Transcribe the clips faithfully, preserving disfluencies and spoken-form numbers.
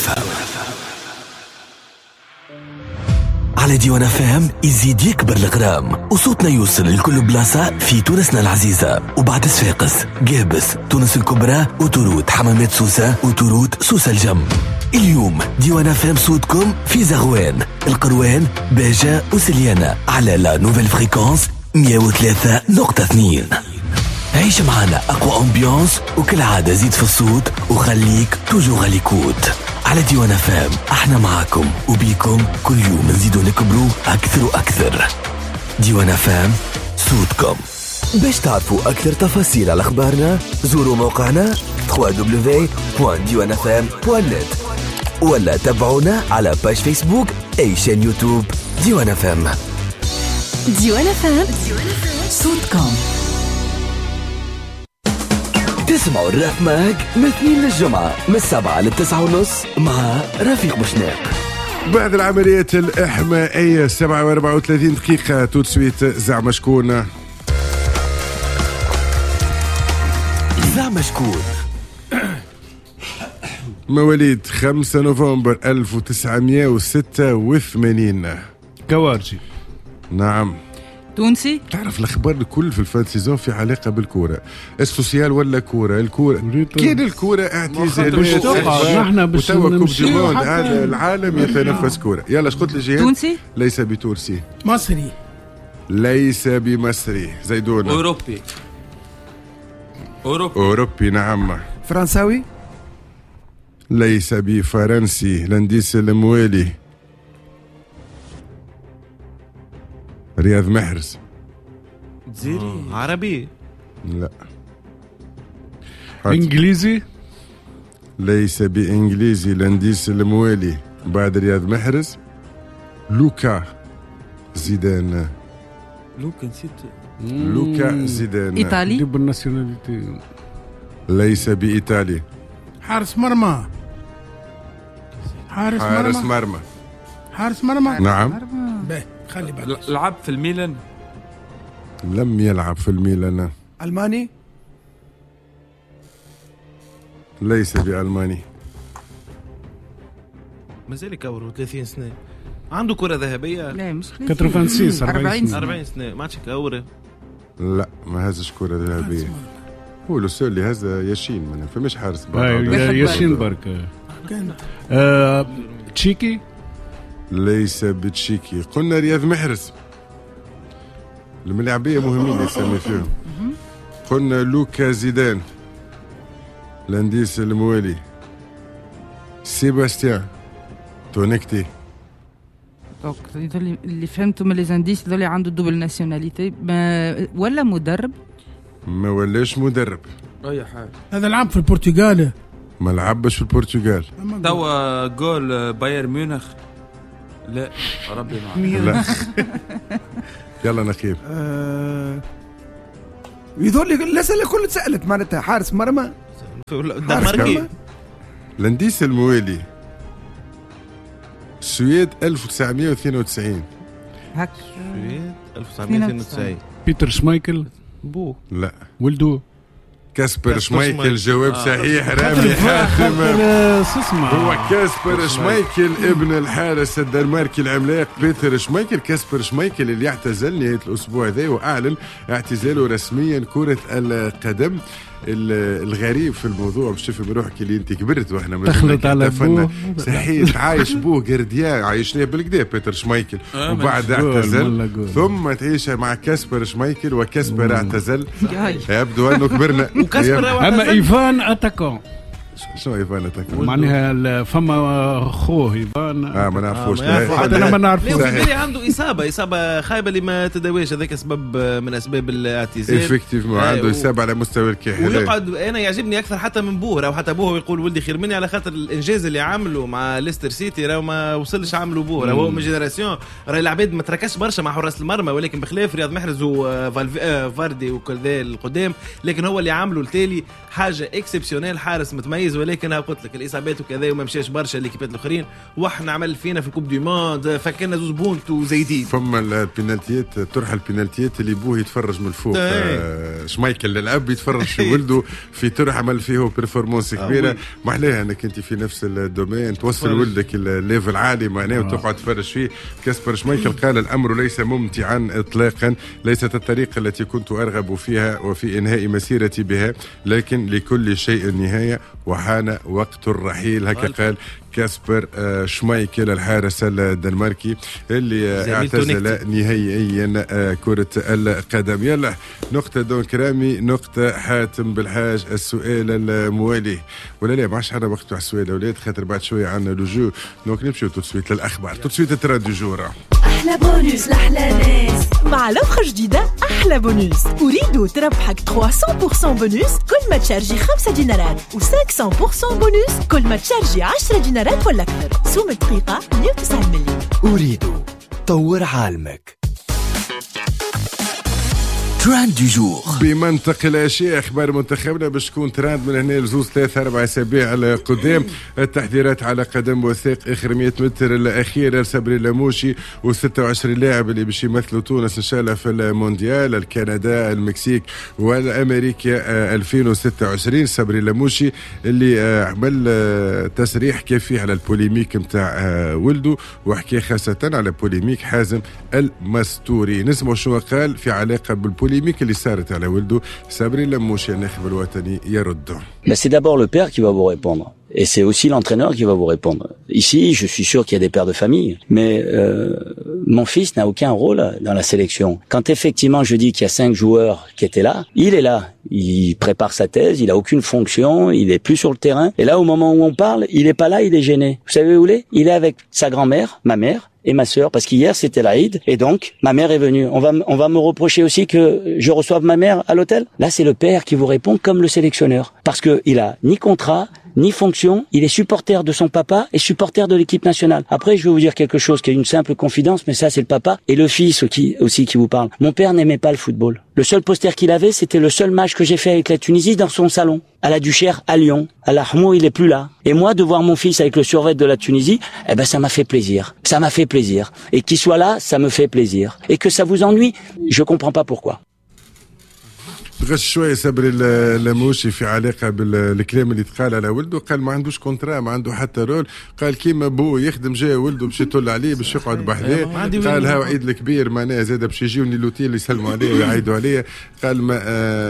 فام. على ديوان فام يزيد يكبر الغرام وصوتنا يوصل لكل بلاصة في تونسنا العزيزة وبعد صفاقس قابس تونس الكبرى وتروت حمامات سوسة وتروت سوسة الجم. اليوم ديوان فام صوتكم في زغوان القروان باجة وسليانة على لا نوفيل فريكونس مية وثلاثة نقطة اثنين. عيش معنا أقوى أمبيانس وكل عادة زيد في الصوت وخليك توجو غاليكوت. على ديوان فام احنا معاكم وبيكم كل يوم نزيدو نكبرو أكثر وأكثر. ديوان فام صوتكم. باش تعرفوا أكثر تفاصيل على أخبارنا زوروا موقعنا دبليو دبليو دبليو دوت ديوان اف ام دوت نت ولا تابعونا على باج فيسبوك أي شان يوتيوب ديوان فام. ديوان فام صوتكم. تسمعوا الراب ماج من اثنين للجمعة من السبعة للتسعة ونص مع رفيق بوشناق. بعد العمليات الإحمائية سبعة وأربعة وثلاثين دقيقة تو تسويت زعما شكون زعما شكون مواليد خمسة نوفمبر ألف وتسعمية وستة وثمانين. كوارجي. نعم تونسي. تعرف الأخبار الكل في الفانسيزون في علاقة بالكورة السوسيال ولا كورة الكورة كين الكورة اعتزالات نحن باش نمشيو هذا العالم يتنفس كورة. يلا شقلت لي جهاد تونسي ليس بتونسي مصري ليس بمصري زيدون أوروبي أوروبي أوروبي نعم. فرنساوي ليس بفرنسي لنديس الموالي رياض محرز. جزيري عربي لا. انجليزي ليس بانجليزي لنديس الموالي بعد رياض محرز لوكا زيدان. لوكا نسيت لوكا زيدان ايطالي ديب الناسيوناليتي. ليس بايطالي. حارس مرمى حارس, حارس مرمى مرمى حارس مرمى نعم. به خلي بالك. لعب في الميلان. لم يلعب في الميلان. ألماني ليس بألماني. مازال كورو ثلاثين سنة عنده كرة ذهبية. لا مش خمسة وأربعين أربعين سنة. أربعين سنة ما عادش كورة. لا ما هزش كرة ذهبية. هو لو اللي هذا ياشين ما فماش حارس. ياشين بركة. آه، تشيكي ليس بتشيكي. قلنا رياض محرز الملاعبية مهمين يسمي فيهم. قلنا لوكا زيدان لانديس الموالي سيباستيان تونيكتي. دونك اللي فهمته من ليزانديس اللي عنده دوبل ناسيوناليتي ولا مدرب. ما ولاش مدرب. أي حاجة. هذا لعب في البرتغال. ما لعبش في البرتغال. توا جول باير ميونخ. لا ربي معك. لا يلا نقيب. أه... يظهر لي الأسئلة كلها تسألت معناتها حارس مرمى دنماركي. لانديس الموالي السويد ألف وتسعمية واثنين وتسعين. هك السويد ألف وتسعمية واثنين وتسعين. بيتر شمايكل بو لا ولدو كاسبر شمايكل. جواب آه. صحيح رامي حاتم. هو كاسبر شمايكل ابن الحارس الدنماركي العملاق بيتر شمايكل. كاسبر شمايكل اللي اعتزل نهاية الأسبوع ذا وأعلن اعتزاله رسميا كرة القدم. الغريب في الموضوع باش تفهم روحك اللي انت كبرت واحنا دخلت على بوه صحيح عايش بوه قرديان عايشناه بالكدا بيتر شمايكل وبعد اعتزل ثم تعيش مع كاسبر شمايكل وكاسبر اعتزل يبدو انه كبرنا. اما ايفان اتاكون شنو ايفان اتاكون معناها فما خوه ايفان اه ما نعرفوش. حتى انا ما نعرفوش. عنده اصابه اصابه خايبه اللي ما تداويش هذاك سبب من اسباب الاعتزال. افكتيفمون عنده اصابه على مستوى الكحل. ويقعد انا يعجبني اكثر حتى من بوه او حتى بوه يقول ولدي خير مني على خاطر الانجاز اللي عمله مع ليستر سيتي راهو ما وصلش عمله بوه. هو من جينيراسيون راهي العباد ما تركش برشا مع حراس المرمى ولكن بخلاف رياض محرز وفاردي وكل ذا القدام لكن هو اللي عمله التالي حاجه اكسبسيونيل. حارس متميز انجاز، ولكن قلت لك الاصابات وكذا وما مشاش برشا ليكيبات الاخرين، واحنا عمل فينا في الكوب دي موند فكرنا زوز بونت وزايدين. فما البينالتيات تروح البينالتيات اللي بوه يتفرج من الفوق، آه شمايكل الاب يتفرج في ولده في طرح عمل فيه بيرفورمانس كبيره. ما احلاها انك انت في نفس الدومين توصل ولدك الليفل عالي معناه وتقعد تفرج فيه. كاسبر شمايكل قال الامر ليس ممتعا اطلاقا، ليست الطريقه التي كنت ارغب فيها وفي انهاء مسيرتي بها، لكن لكل شيء نهايه وحان وقت الرحيل. هكا قال كاسبر شمايكل الحارس الدنماركي اللي اعتزل نهائيا كرة القدم. يلا نقطة دون كرامي، نقطة حاتم بالحاج. السؤال الموالي ولا لا معش حنا وقت على السؤال اولاد، خاطر بعد شوية عنا لوجو دونك نمشيو توتسويت للأخبار. توتسويت الترا دو جورا. أحلى بونوس لأحلى ناس مع لوفر جديدة أحلى بونوس. أريد تربحك ثلاثمية بالمية بونوس كل ما تشارجي خمسة دينارات و500 بالمية بونوس كل ما تشارجي عشرة دينارات ولا أكثر. سوم دقيقة مية وتسعين مليون. أريد طور عالمك. تراند دو جور بمنطق الاشياء. اخبار منتخبنا باش تكون تراند من هنا لزوز ثلاثة اربع اسابيع القدام. التحضيرات على قدم وثاق اخر مية متر الاخيره لصبري لاموشي وستة وعشرين لاعب اللي باش يمثلوا تونس ان شاء الله في المونديال. الكندا المكسيك والامريكا ألفين وستة وعشرين. صبري لاموشي اللي عمل تصريح كافي على البوليميك نتاع ولده، وحكي خاصه على بوليميك حازم المستوري. نسمعوا شنو قال في علاقه بالبوليميك اللي صارت على ولده صبري لاموشي الناخب الوطني يرد. Mais c'est d'abord le père qui va vous répondre. Et c'est aussi l'entraîneur qui va vous répondre. Ici, je suis sûr qu'il y a des pères de famille, mais euh, mon fils n'a aucun rôle dans la sélection. Quand effectivement je dis qu'il y a cinq joueurs qui étaient là, il est là. Il prépare sa thèse, il a aucune fonction, il est plus sur le terrain. Et là, au moment où on parle, il est pas là, il est gêné. Vous savez où il est? Il est avec sa grand-mère, ma mère, et ma sœur, parce qu'hier c'était l'Aïd, et donc ma mère est venue. On va, on va me reprocher aussi que je reçoive ma mère à l'hôtel. Là, c'est le père qui vous répond comme le sélectionneur, parce que il a ni contrat, ni fonction, il est supporter de son papa et supporter de l'équipe nationale. Après, je vais vous dire quelque chose qui est une simple confidence, mais ça c'est le papa et le fils qui aussi qui vous parle. Mon père n'aimait pas le football. Le seul poster qu'il avait, c'était le seul match que j'ai fait avec la Tunisie dans son salon, à la Duchère, à Lyon. À la Hmou, il est plus là. Et moi, de voir mon fils avec le survêt de la Tunisie, eh ben, ça m'a fait plaisir. Ça m'a fait plaisir. Et qu'il soit là, ça me fait plaisir. Et que ça vous ennuie, je comprends pas pourquoi. غش شويه صبري لاموشي في علاقه بالكلام اللي تقال على ولده. قال ما عندوش كونترا، ما عنده حتى رول. قال كيما بوه يخدم جاي ولده باش يطل عليه باش يقعد بحذاه. قال ها عيد الكبير معناها زاد باش يجيوني لوتيل يسلموا عليه ويعيدوا عليه. قال ما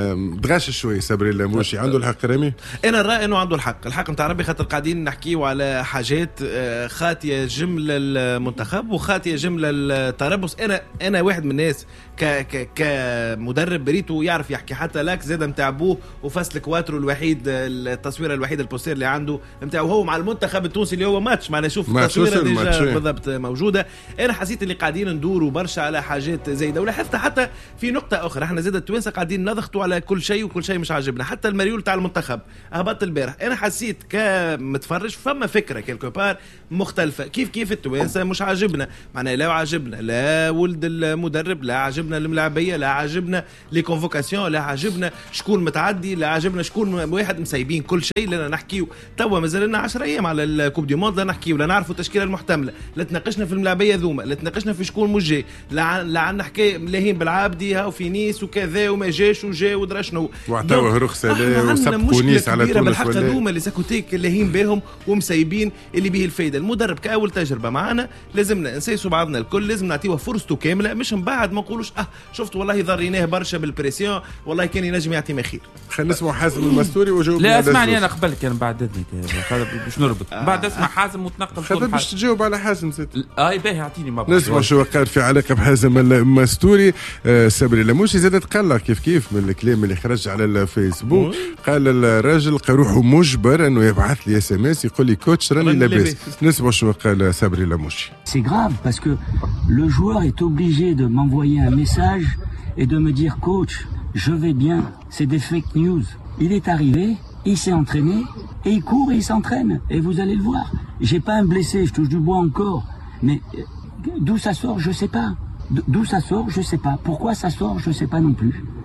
تغش شويه صبري لاموشي. عنده الحق رامي؟ انا الراي انه عنده الحق. الحق نتاع ربي خاطر قاعدين نحكيو على حاجات خاطيه جمله المنتخب وخاطيه جمله التربص. انا انا واحد من الناس ك ك كمدرب بريتو يعرف يحكي. حتى لاك زاد نتاع بوه وفصل كواترو الوحيد، التصويره الوحيده البوستير اللي عنده نتاعو هو مع المنتخب التونسي اللي هو ماتش معنا. شوف التصويره ديجا بالضبط موجوده. انا حسيت اللي قاعدين ندوروا برشا على حاجات زايده. ولاحظت حتى في نقطه اخرى، احنا زاد التوانسه قاعدين نضغطوا على كل شيء وكل شيء مش عاجبنا. حتى المريول تاع المنتخب هبط البارح. انا حسيت كمتفرج فما فكره كيلكو بار مختلفه. كيف كيف التوانسه مش عاجبنا معناها، لا عاجبنا لا ولد المدرب، لا عاجبنا الملاعبيه، لا عاجبنا لي كونفوكاسيون، لا عاجبنا شكون متعدي، لا عاجبنا شكون واحد مسايبين. كل شيء لنا نحكيو توا مازال لنا عشرة ايام على الكوب دي موند، لا نحكيو لا نعرفوا التشكيله المحتمله، لا تناقشنا في الملاعبيه ذوما، لا تناقشنا في شكون مجي، لا لا عندنا حكايه ملاهين بالعابدي ها وفي نيس وكذا وما جاش وجا ودرا شنو وعطاوه رخصه لا وسبقوا نيس على تونس. بالحق ذوما اللي ساكوتيك لاهين بهم ومسايبين اللي به الفايده. المدرب كاول تجربه معنا لازمنا نسيسوا بعضنا الكل، لازم نعطيوه فرصته كامله، مش من بعد ما نقولوش اه شفت والله ضريناه برشا بالبريسيون والله كان ينجم يعطي ما خير. خلينا نسمع حازم المستوري وجاوب. لا اسمعني انا قبل كان بعد اذنك باش نربط آه. بعد اسمع حازم وتنقل خاطر باش تجاوب على حازم زيد. اي باهي يعطيني ما نسمع شو قال في علاقه بحازم المستوري. آه صبري لاموشي زاد تقلق كيف كيف من الكلام اللي خرج على الفيسبوك. قال الراجل روحه مجبر انه يبعث لي اس ام اس يقول لي كوتش راني لاباس. نسمع شو قال صبري لاموشي. C'est grave parce que le joueur est obligé de m'envoyer un message et de me dire coach, je vais bien, c'est des fake news. Il est arrivé, il s'est entraîné et il court et il s'entraîne et vous allez le voir. J'ai pas un blessé, je touche du bois encore, mais d'où ça sort, je sais pas. D'où ça sort, je sais pas. Pourquoi ça sort, je sais pas non plus.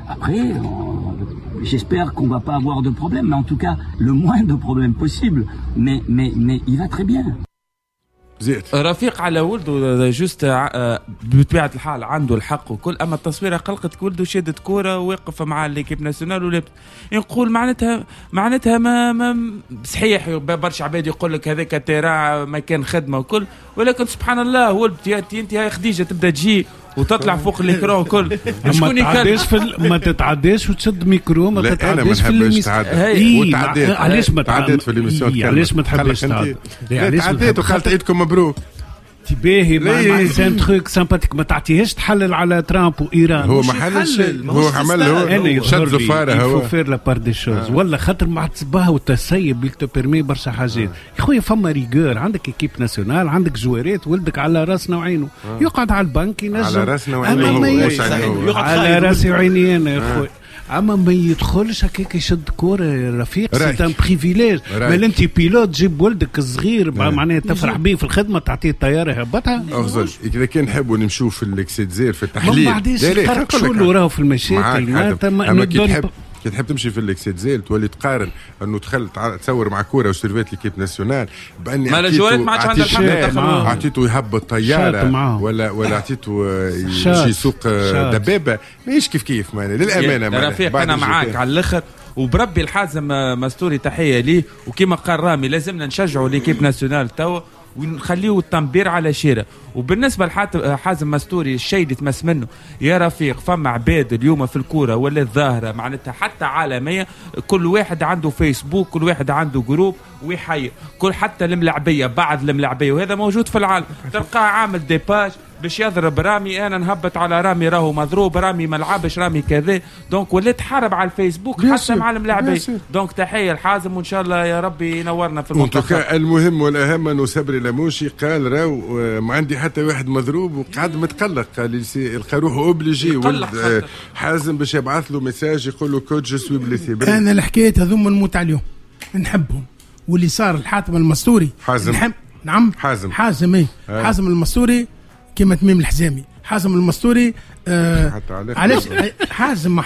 Après, on, j'espère qu'on va pas avoir de problème, mais en tout cas, le moins de problèmes possible. Mais, mais, mais il va très bien. زيت. رفيق على ولده جوست بطبيعة الحال عنده الحق وكل، أما التصويرة قلقت ولده شادت كورة ووقف مع ليكيب ناسيونال ولبس يقول معناتها معناتها ما, ما صحيح برشا عباد يقول لك هذاك تيرا ما كان خدمة وكل، ولكن سبحان الله ولد انت هاي خديجة تبدا تجي وتطلع فوق الاكران وكل. ما تتعداش في ما تتعداش وتشد ميكرو، ما تتعداش في الميسيون. علاش ما تعديت في الميسيون؟ علاش ما تحبش تعدي؟ تعديت وخلت عيدكم مبروك. تباهي مع سان تروك سامباتيك، ما تعطيهاش تحلل على ترامب وايران. هو ما حلش، هو عمل هو شد زفاره هو فير لا بار دي شوز. ولا خاطر مع تصباه والتسيب اللي تبرمي برشا حاجات. يا خويا فما ريغور، عندك ايكيب ناسيونال، عندك جوارات، ولدك على راسنا وعينه، يقعد على البنك ينجم على راسنا وعينه، على راسي وعيني انا يا خويا. اما ما يدخلش هكاك يشد كوره رفيق، سي ان بريفيليج. مال انت بيلوت جيب ولدك الصغير معناها تفرح به في الخدمه، تعطيه الطياره هبطها. افضل اذا كان نحبوا نمشوا في الاكسيتزير في التحليل، ما بعديش شو اللي وراه في المشاكل. ما كي تحب كي تحب تمشي في الاكسيتزيل تولي تقارن انه دخل تصور مع كوره وسيرفيت ليكيب ناسيونال باني ما الجوالات ما عادش عندها الحق، اعطيته يهبط طياره ولا ولا اعطيته يمشي سوق دبابه، ماهيش كيف كيف معناها للامانه. رفيق انا معاك على الاخر، وبربي الحازم مستوري تحيه ليه، وكما قال رامي لازمنا نشجعوا ليكيب ناسيونال توا ونخليه التنبير على شيره. وبالنسبه لحازم مستوري الشيء اللي تمس منه يا رفيق، فما عباد اليوم في الكوره ولا الظاهره معناتها حتى عالميه، كل واحد عنده فيسبوك، كل واحد عنده جروب ويحيي كل، حتى الملاعبيه بعض الملاعبيه، وهذا موجود في العالم، تلقاه عامل ديباج باش يضرب رامي، انا نهبط على رامي راهو مضروب، رامي ما لعبش، رامي كذا. دونك ولات حرب على الفيسبوك حتى مع الملاعبيه. دونك تحيه الحازم، وان شاء الله يا ربي ينورنا في المنتخب. المهم والاهم انه صبري لموشي قال راو ما عندي حتى واحد مضروب وقعد متقلق، قال يلقى روحه اوبليجي ولد حازم باش يبعث له ميساج يقول له كوتش جو سوي بليسي. انا الحكايه هذوما نموت عليهم، نحبهم. واللي صار الحاتم المستوري حازم نحب. نعم حازم حازم ايه آه. حازم المستوري كما تميم الحزامي، حازم المستوري آه علاش حازم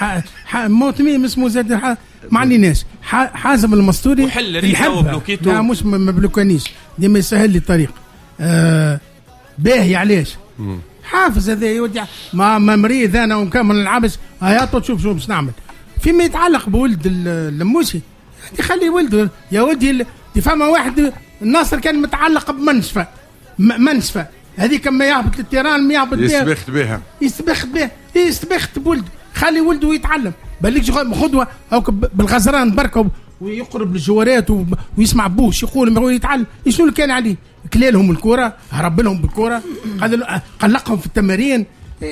مو تميم اسمه زاد ما عندناش حازم المستوري يحب. لا مش ما بلوكانيش ديما يسهل لي الطريق. آه باهي علاش حافظ هذا يودي ما مريض انا ومكمل نلعبش هيا تشوف شو باش نعمل فيما يتعلق بولد اللموسي. خلي ولده يا ولدي. فما واحد الناصر كان متعلق بمنشفى منشفى هذه كما يهبط للتيران ما يهبط يستبخت بها يستبخت بها يستبخت بولده. خلي ولده يتعلم بالك خدوه او بالغزران بركه ويقرب للجوارات ويسمع بوش يقول ما يتعلم. شنو اللي كان عليه؟ كلالهم الكره، هرب لهم بالكره، قلقهم في التمارين.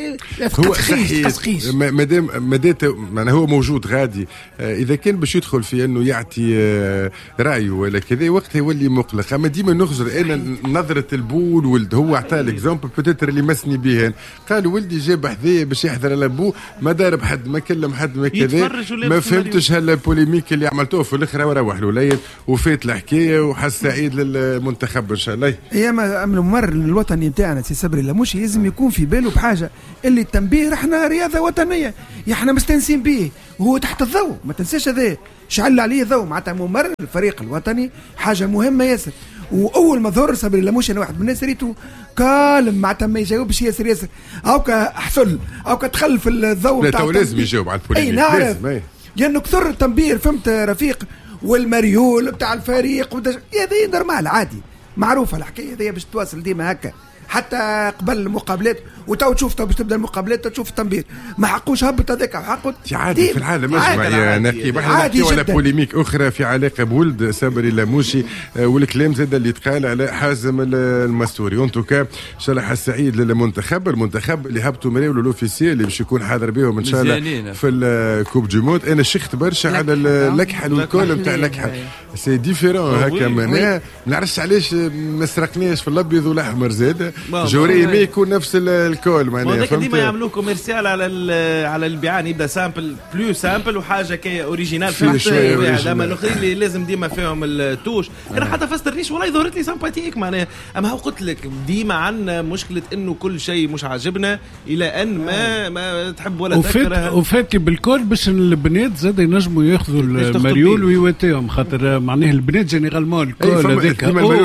هو صحيح مادام مادات معناها هو موجود غادي. اذا كان باش يدخل في انه يعطي رايه ولا كذا وقتها يولي مقلق. اما ديما نخزر انا نظره البول ولد هو عطى الاكزامبل بوتيتر اللي مسني به، قال ولدي جاب حذايا باش يحضر على ابوه، ما ضارب حد ما كلم حد ما كذا، ما فهمتش هلا البوليميك اللي عملتوه في الاخر وروح الوليد وفات الحكايه وحس سعيد للمنتخب ان شاء الله. ايما الممر الوطني بتاعنا سي صبري لموش لازم يكون في باله بحاجه اللي التنبيه احنا رياضه وطنيه احنا مستنسين به وهو تحت الضوء. ما تنساش هذا شعل عليه ضوء معناتها ممر الفريق الوطني حاجه مهمه ياسر. واول ما ظهر صبري لموش انا واحد من الناس ريته كالم معناتها ما يجاوبش ياسر ياسر او كحفل او كتخل في الضوء لا تو لازم يجاوب على البوليميك. اي نعرف لانه كثر التنبيه فهمت رفيق والمريول بتاع الفريق هذا نورمال عادي معروفه الحكايه هذه باش تواصل ديما هكا حتى قبل المقابلات وتو تشوف تو باش تبدا المقابلات تشوف التنبيه ما حقوش هبط هذاك حقه عادي في العالم اسمع يا نقيب احنا نحكي على بوليميك اخرى في علاقه بولد صبري لموشي والكلام زاد اللي تقال على حازم المستوري. وانتوكا ان شاء الله السعيد للمنتخب المنتخب اللي هبطوا مريول الاوفيسيال اللي باش يكون حاضر بهم ان شاء الله في الكوب دو موند. انا شخت برشا على اللكحه والكول نتاع اللكحه سي ديفيرون هكا معناها ما نعرفش علاش ما سرقناش في الابيض والاحمر زاد جوري ما يكون نفس الكول معناها. فهمت ديما يعملوا كوميرسيال على على البيعان، يبدا سامبل بلو سامبل وحاجه كي اوريجينال فيها. اما الاخرين اللي لازم ديما فيهم التوش. انا حتى فاست الريش والله ظهرت لي سامباتيك معناها. اما هو قلت لك ديما عندنا مشكله انه كل شيء مش عاجبنا الى ان ما ما تحب ولا تذكرها. وفات بالكل باش البنات زاد ينجموا ياخذوا المريول ويواتيهم، خاطر معناها البنات جينيرالمون الكل هذاك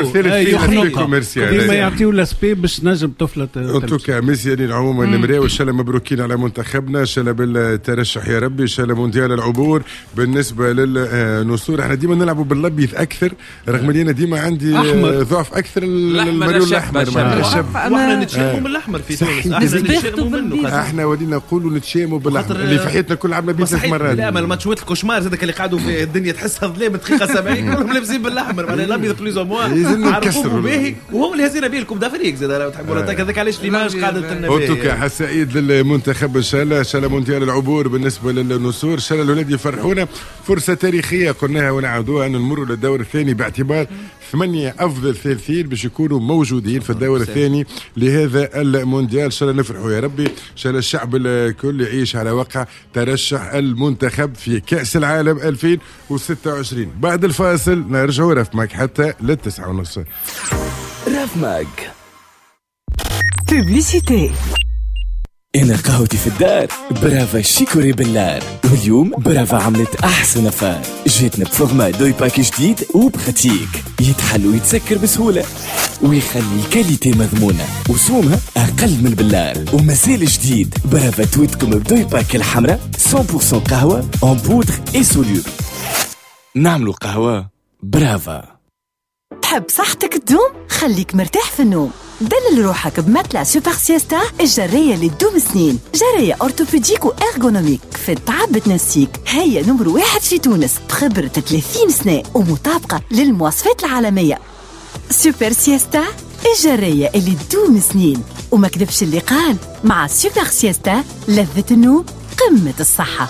ديما يعطيو لاسبي باش نجم طفله. ان توكا مزيانين عموما المرايه. وان شاء الله مبروكين على منتخبنا، ان شاء الله بالترشح يا ربي، ان شاء الله مونديال العبور. بالنسبه للنصور احنا ديما نلعبوا بالابيض اكثر، رغم اني انا ديما عندي ضعف اكثر المريول الاحمر. احنا نتشاموا من الاحمر في تونس، احنا نتشاموا منه. احنا ولينا نقولوا نتشاموا بالاحمر اللي في حياتنا كل عام بيت ثلاث مرات. لا ما الماتشات الكوشمار زادك اللي قعدوا في الدنيا تحسها ظلام دقيقه سبعين كلهم لابسين بالاحمر معناها الابيض بليز او موا عرفوه باهي وهم اللي هازين به الكوب دافريك زاد لو تحبوا هذاك علاش ليماج قاعده تنبه. اوتوكا حسعيد للمنتخب ان شاء الله، ان شاء الله مونديال العبور. بالنسبه للنصور ان شاء الله الاولاد يفرحونا، فرصه تاريخيه قلناها ونعاودوها ان نمروا للدور الثاني باعتبار ثمانيه افضل ثالثين باش يكونوا موجودين في الدور الثاني لهذا المونديال. ان شاء الله نفرحوا يا ربي، ان شاء الله الشعب الكل يعيش على وقع ترشح المنتخب في كأس العالم ألفين وستة وعشرين. بعد الفاصل نرجعوا رفمك حتى للتسعة ونص. رفمك بوبليسيتي. أنا قهوتي في الدار برافا شيكوري بالنار، واليوم برافا عملت أحسن أفار، جيتنا بفورما دوي باكي جديد وبخاتيك يتحل ويتسكر بسهولة ويخلي الكاليتي مضمونة وسومها أقل من البلار. ومازال جديد برافا تويتكم بدوي باكي الحمراء مية بالمية قهوة أون بودر إي سوليور. نعملوا قهوة برافا. تحب صحتك تدوم؟ خليك مرتاح في النوم. دلل روحك بمتلة سوبر سيستا الجرية اللي تدوم سنين، جرية أورتوبيديك وإرغونوميك في التعب بتنسيك. هي نمر واحد في تونس بخبرة ثلاثين سنة ومطابقة للمواصفات العالمية. سوبر سيستا الجرية اللي تدوم سنين. وما كذبش اللي قال، مع سوبر سيستا لذة النوم قمة الصحة.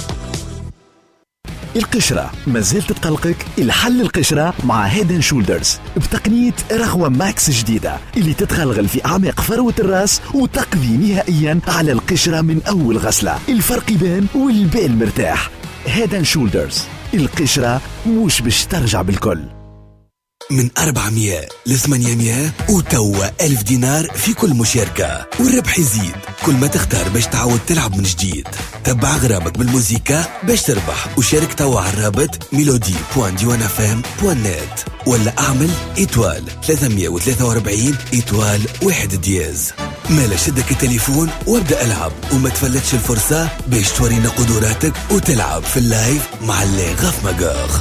القشرة مازال تتقلقك؟ الحل القشرة مع هيدن شولدرز بتقنية رغوة ماكس جديدة اللي تتغلغل في أعماق فروة الرأس وتقضي نهائيا على القشرة من أول غسلة. الفرق يبان والبال مرتاح. هيدن شولدرز، القشرة مش باش ترجع بالكل. من أربعمية لثمانمية وتوا ألف دينار في كل مشاركة، والربح يزيد كل ما تختار باش تعود تلعب من جديد. تبع غرامك بالموسيقى باش تربح، وشارك توا على الرابط ميلودي بوان ديوان اف ام بوان نت، ولا اعمل ايتوال ثلاثمية وثلاثة وأربعين ايتوال واحد دياز. مالا شدك التليفون وابدأ العب، وما تفلتش الفرصة باش تورينا قدراتك وتلعب في اللايف مع اللي غاف مقاغ.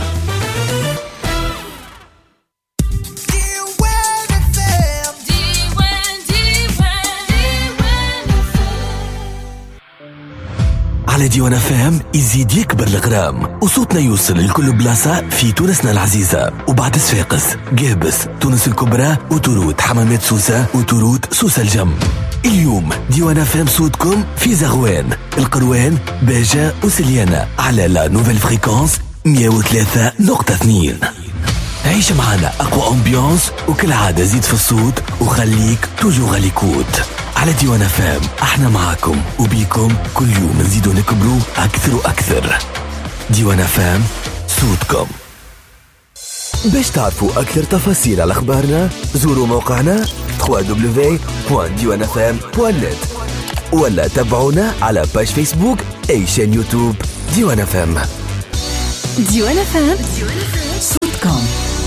على ديوان اف ام يزيد يكبر الغرام، وصوتنا يوصل لكل بلاصة في تونسنا العزيزة. وبعد صفاقس، قابس، تونس الكبرى، وتورود حمامات سوسة، وتورود سوسة الجم. اليوم ديوان اف ام صوتكم في زغوان، القروان، باجة وسليانة على لا نوفيل فريكونس مية وثلاثة نقطة اثنين. عيش معنا أقوى أمبيونس، وكل عادة زيد في الصوت وخليك توجو غاليكوت. على ديوان اف ام احنا معاكم وبيكم كل يوم نزيدو نكبروا أكثر وأكثر. ديوان اف ام صوتكم. باش تعرفوا أكثر تفاصيل على أخبارنا زوروا موقعنا دبليو دبليو دبليو دوت ديوان اف ام دوت نت، ولا تابعونا على باج فيسبوك أي شان يوتيوب ديوان اف ام. ديوان اف ام صوتكم.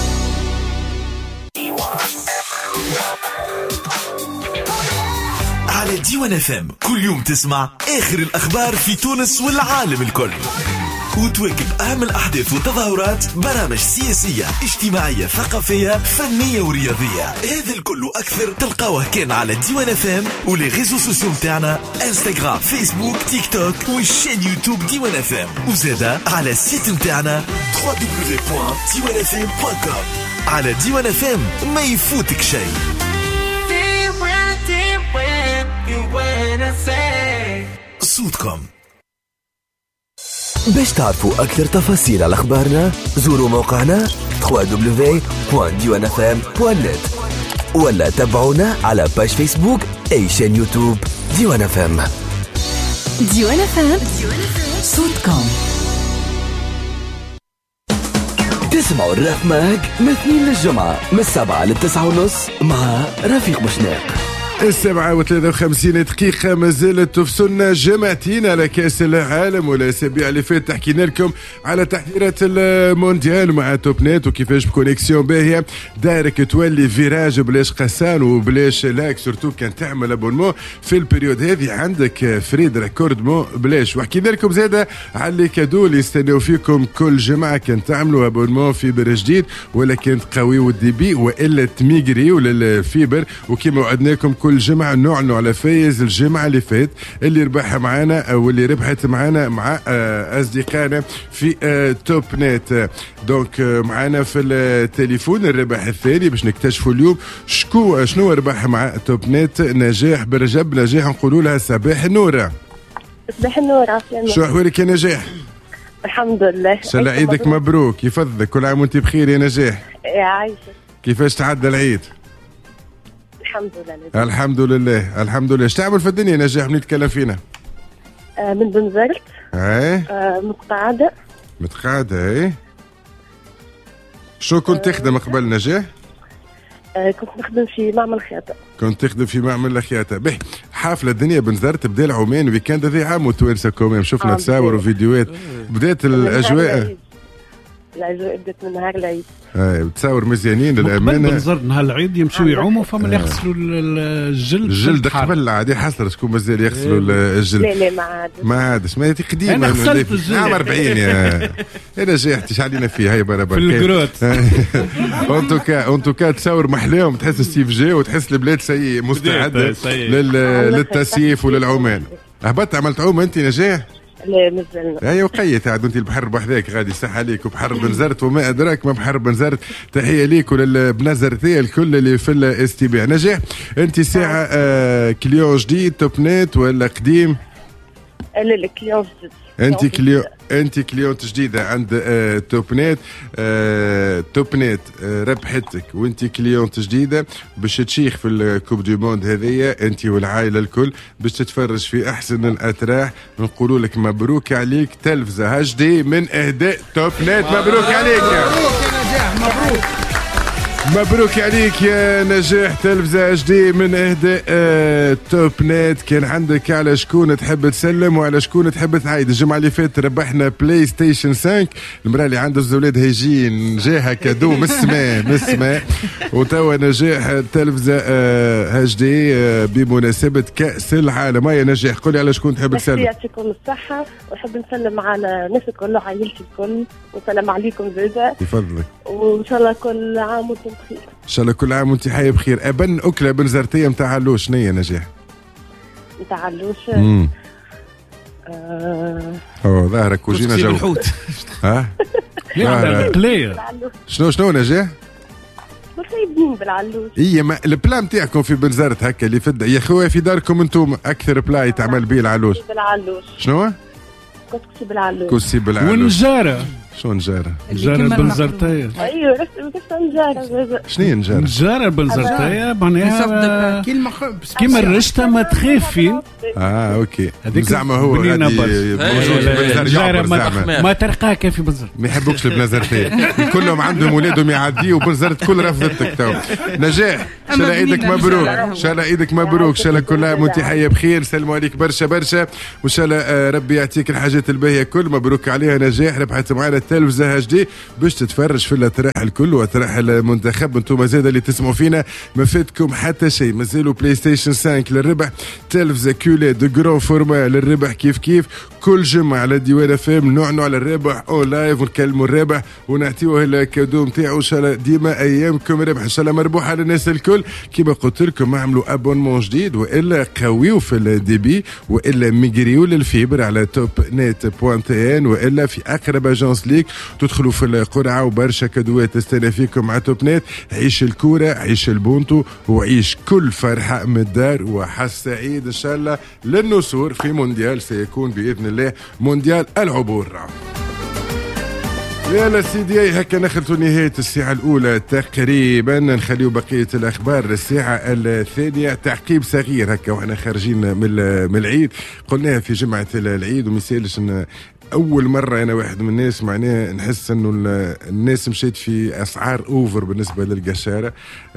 على ديوان اف ام كل يوم تسمع آخر الأخبار في تونس والعالم الكل، وتواكب أهم الأحداث والتظاهرات، برامج سياسية، اجتماعية، ثقافية، فنية ورياضية. هذا الكل وأكثر تلقاوه كان على ديوان اف ام ولي ريزو سوسيو متاعنا، انستغرام، فيسبوك، تيك توك والشين يوتيوب ديوان اف ام، وزادا على السيت متاعنا دبليو دبليو دبليو دوت ديوان اف ام دوت كوم. على ديوان اف ام ما يفوتك شيء. صوتكم. باش تعرفوا أكثر تفاصيل على أخبارنا زوروا موقعنا دبليو دبليو دبليو دوت ديوان اف ام دوت نت، ولا تابعونا على باش فيسبوك أي شان يوتيوب ديوان اف ام. ديوان اف ام صوتكم. تسمعوا الراب ماج من اثنين للجمعة من السبعة للتسعة ونص مع رفيق بوشناق. السبعة وثلاثة وخمسين دقيقة ما زالت تفصلنا جمعتين على كأس العالم، والأسابيع اللي فاتت حكينا لكم على تحضيرات المونديال مع توب نت وكيفاش بكونيكسيون باهية دارك تولي فيراج بلاش قسان وبلاش لاك، سورتو كان تعمل ابونمون في البريود هذه عندك فريد ريكوردمون بلاش. وحكينا لكم زادة على اللي كادو اللي يستناو فيكم كل جمعة، كان تعملوا ابونمون فيبر جديد ولا كانت قوي الديبي وإلا تميجريو للفيبر، وكما وعدناكم كل جمعة نعلنوا على فايز الجمعة اللي فات اللي ربحها معانا أو اللي ربحت معانا مع أصدقائنا في توب نت. دونك معانا في التليفون الربح الثاني باش نكتشفوا اليوم شكو شنو ربح مع توب نت. نجاح برجب. نجاح نقولوا لها صباح النور. صباح النور عافية. شو أحوالك يا نجاح؟ الحمد لله. شل عيدك مبروك، يفضلك كل عام وانت بخير يا نجاح. يا عايشة. كيفاش تعدى العيد؟ الحمد لله. الحمد لله الحمد لله. ايش تعمل في الدنيا نجاح من يتكلم فينا؟ آه من بنزرت. ايه آه متقاعدة. متقاعدة ايه. شو كنت تخدم آه قبل نجاح؟ آه كنت نخدم في معمل خياطة. كنت تخدم في معمل الخياطة. به حافلة الدنيا بنزرت بدا العومان ويكاند ذي عام وتوانسة كوميم شفنا آه تصاور وفيديوهات. بدات الأجواء الأجواء بدات من نهار العيد. اي بتصور مزيانين للامانه. بنزرت نهار العيد يمشوا يعوموا فما يغسلوا الجلد. الجلد قبل عادي حصل شكون مازال يغسلوا الجلد. لا لا ما عادش ما عادش ما قديمه. انا غسلت الجلد عام أربعين يا انا جايحتش علينا فيه هاي برا في الكروت. اون توكا اون توكا تصور محلاهم تحس ستيف جي وتحس البلاد سي مستعده للتسييف وللعومان. هبطت عملت عوم انت نجاح؟ لا مازلنا. اي وقيت عاد انت البحر بحذاك غادي صح عليك وبحر بنزرت وما ادراك ما بحر بنزرت. تحيه ليك وللبنزرتيه الكل اللي في الاستباع. نجاح انت ساعه آه كليون جديد توب نت ولا قديم؟ لا لا كليون جديد. انت كليون انت كليونت جديده عند آه توب نت. آه توب نت آه ربحتك وانت كليونت جديده باش تشيخ في الكوب دي موند هذيا انت والعائله الكل باش تتفرج في احسن الاتراح. نقولوا لك مبروك عليك تلفزه اتش دي من اهداء توب نت. مبروك عليك. مبروك يا نجاح. مبروك مبروك عليك يا نجاح تلفزة اتش دي من اهداء آه توب نت. كان عندك على شكون تحب تسلم وعلى شكون تحب تعايد؟ الجمعة اللي فاتت ربحنا بلاي ستيشن خمسة. المرأة اللي عنده الزولاد هيجين جاها كادو من السماء من السماء. وتوا نجاح تلفزة اتش آه دي آه بمناسبة كأس العالم. يا نجاح قولي على شكون تحب تسلم؟ يعطيكم الصحة ونحب نسلم على الناس الكل وعائلتي الكل وسلام عليكم زيدا. يفضلك. وإن شاء الله كل عام وانتم بخير. ان شاء الله كل عام وانت حي بخير. ابن اكله بنزرتيه نتاع علوش شنو هي نجاح؟ نتاع علوش امم اه اوه ظاهرك وجينا جو الحوت. ها لا قليل. شنو شنو نجاح؟ مصيبين بالعلوش. اي ما البلان نتاعكم في بنزرت هكا اللي فد يا خويا في داركم انتم اكثر بلا يتعمل به العلوش. بالعلوش شنو؟ كسكسي بالعلوش. كسكسي بالعلوش. والنجاره شو نجاره؟ نجاره بنزرتيه. ايوه بس نجاره. شنو هي نجاره؟ نجاره بنزرتيه معناها كيما كيما الرشته ما تخاف فين. اه اوكي زعما هو نجاره ما, ما ترقاك في بنزرت. ما يحبوكش البنزرتيه كلهم عندهم ولادهم يعديوا وبنزرت كل رفضتك تو. نجاح شالا ايدك مبروك. شالا ايدك مبروك. شالا كل عام وانت حيه بخير. سلموا عليك برشا برشا وان شاء الله ربي يعطيك الحاجات الباهيه كل. مبروك عليها نجاح. ربحت معنا التلفزة اتش دي باش تتفرج في الاتراح الكل واتراح المنتخب. انتم زاد اللي تسمعوا فينا ما فاتكم حتى شيء. مازالوا بلاي ستيشن خمسة للربح. تلفزة كولي دو جران فورما للربح كيف كيف. كل جمعة على ديوان اف ام نعنوا على الربح اون لايف ونكلموا الربح ونعطيوه الكادو نتاعو. ان شاء الله ديما ايامكم ربح. ان شاء الله مربوح على الناس الكل. كيما قلت لكم اعملوا ابونمون جديد والا قويوا في الديبي والا ميغريو للفيبر على توب نت بوان تي ان والا في اقرب اجونس ليك. تدخلوا في القرعه وبرشا كادوات تستنى فيكم مع توب نت. عيش الكوره عيش البونتو وعيش كل فرحه من الدار وحس سعيد ان شاء الله للنصور في مونديال سيكون باذن الله مونديال العبور. يا سيدي هكا نخلطوا نهاية الساعة الأولى تقريبا. نخليو بقية الأخبار للساعة الثانية. تعقيب صغير هكا وإحنا خارجين من من العيد، قلناها في جمعة العيد ومثالش إن أول مرة أنا واحد من الناس معناه نحس إنه الناس مشيت في أسعار أوفر بالنسبة للقشارة.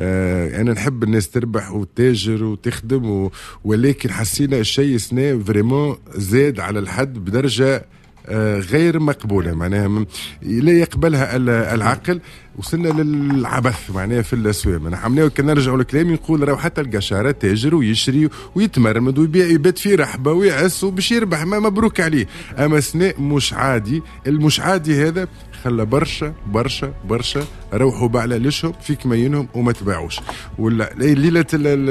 آه أنا نحب الناس تربح وتاجر وتخدم و... ولكن حسينا الشيء سنة فريمون زاد على الحد بدرجة غير مقبولة، معناها لا يقبلها العقل. وصلنا للعبث معناها في الأسواق. من حمناه كنا نرجعوا لكلامي نقول راهو حتى القشارة تاجر ويشري ويتمرمد ويبيع يبات في رحبة ويعس وباش يربح، ما مبروك عليه. أما سناء مش عادي، المش عادي هذا خلى برشا برشا برشا روحوا بعلالشهم في كمينهم وما تباعوش. ولا ليلة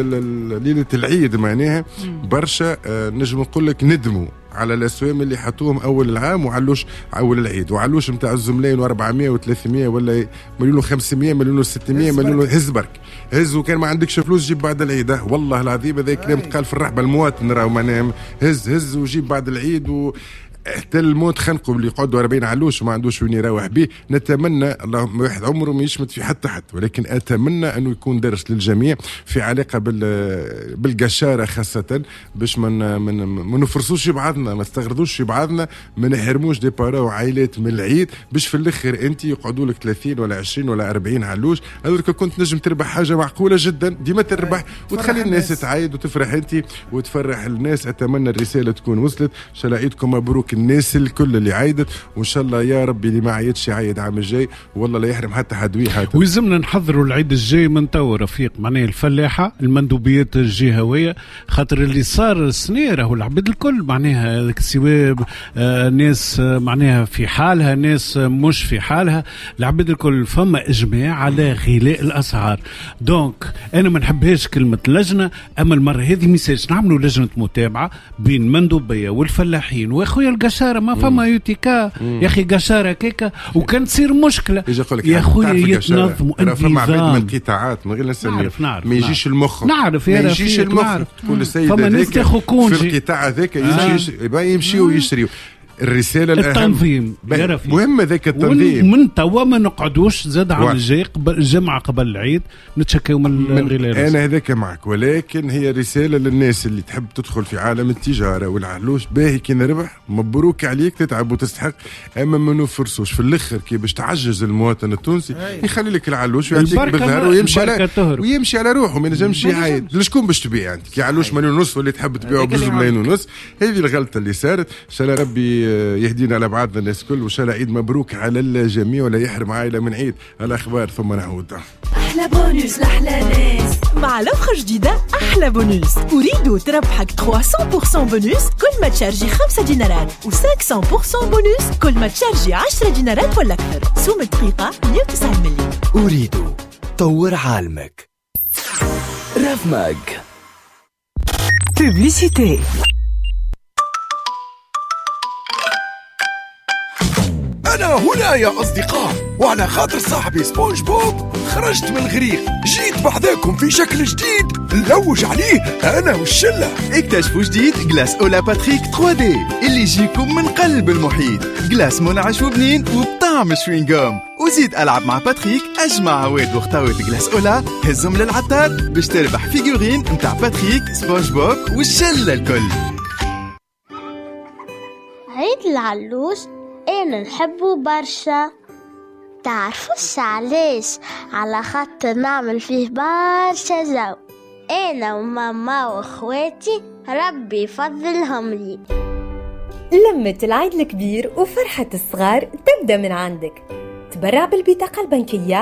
ليلة العيد معناها برشا نجم نقول لك ندموا على الاسوام اللي حطوهم اول العام وعلوش اول العيد، وعلوش نتاع الزملاين وأربعمية وثلاثمية ولا مليون وخمسمية مليون وستمية مليون. هز برك هز، وكان ما عندكش فلوس جيب بعد العيد. والله العظيم هذا كلام تقال في الرحبه المواطن، راهو معناها هز هز وجيب بعد العيد و حتى الموت خنقوا اللي يقعدوا أربعين علوش وما عندوش وين يروح به. نتمنى اللهم واحد عمره ما يشمت في حتى حد، ولكن اتمنى انه يكون درس للجميع في علاقه بال بالقشاره خاصه، باش ما من ما نفرسوش بعضنا، ما استغرضوش بعضنا، ما نحرموش دي بارا وعائلات من العيد، باش في الاخر انت يقعدوا لك ثلاثين ولا عشرين ولا أربعين علوش. هذوك كنت نجم تربح حاجه معقوله جدا، ديما تربح وتخلي الناس تعايد وتفرح انت وتفرح الناس. اتمنى الرساله تكون وصلت. ان شاء الله عيدكم مبروك الناس الكل اللي عايدت، وان شاء الله يا ربي اللي ما عيدش يعيد عام الجاي، والله لا يحرم حتى حد ويحات. ويلزمنا نحضروا العيد الجاي من تو رفيق، معناه الفلاحه المندوبيات الجهويه، خاطر اللي صار السنه راهو العباد الكل معناها السواب آه ناس آه معناها في حالها، ناس آه مش في حالها، العباد الكل فما اجماع على غلاء الاسعار. دونك انا ما نحبهاش كلمه لجنه، اما المره هذه ميساج نعملوا لجنه متابعه بين مندوبيه والفلاحين. واخويا القشاره ما فما يوتيكا يا اخي قشاره كيكا، وكان تصير مشكله يا خويا يتنظموا. انا فما عباد من القطاعات من غير نسمي ما يجيش المخ، نعرف ما يجيش المخ تقول السيد هذاك في القطاع هذاك يمشي ويشتري. الرساله التنظيم مهم ذاك التنظيم. من توا ما نقعدوش زاد عام الجاي قبل الجمعه قبل العيد نتشكاو من الغلاء. انا هذاك معك، ولكن هي رساله للناس اللي تحب تدخل في عالم التجاره والعلوش. باهي كي نربح مبروك عليك، تتعب وتستحق، اما ما نفرسوش في الاخر كي باش تعجز المواطن التونسي يخلي لك العلوش ويعطيك بالظهر ويمشي على ويمشي على روحه، ما ينجمش يعايد. لشكون باش تبيع انت كي علوش مليون ونص واللي تحب تبيعه بجوج ملايين ونص؟ هذه الغلطه اللي صارت. ان شاء الله ربي يهدينا على بعضنا الناس كل، وان شاء الله عيد مبروك على الجميع ولا يحرم عائله من عيد. الاخبار ثم نعود. احلى بونوس لاحلى ناس مع لوفر جديده احلى بونوس. اريد تربحك ثلاثمية بالمية بونوس كل ما تشارجي خمسة دينارات و500% بونوس كل ما تشارجي عشرة دينارات ولا اكثر. سوم الدقيقه مية وتسعين مليون. اريد طور عالمك. راف ماج بوبليسيتي. أنا هنا يا أصدقاء، وعلى خاطر صاحبي سبونج بوب خرجت من الغريق، جيت بعداكم في شكل جديد نلوج عليه أنا والشلة. اكتشفوا جديد جلاس أولا باتريك ثري دي اللي يجيكم من قلب المحيط، جلاس منعش وبنين وبطعم شوينغوم. وزيد ألعب مع باتريك أجمع عواد وخطاوة جلاس أولا، هزهم للعطار باش تربح فيجورين متاع باتريك سبونج بوب والشلة الكل. عيد العلوش أنا نحبه برشا، تعرفوش علاش؟ على خاطر نعمل فيه برشا جو، أنا وماما وأخواتي ربي يفضلهم لي. لمة العيد الكبير وفرحة الصغار تبدأ من عندك. تبرع بالبطاقة البنكية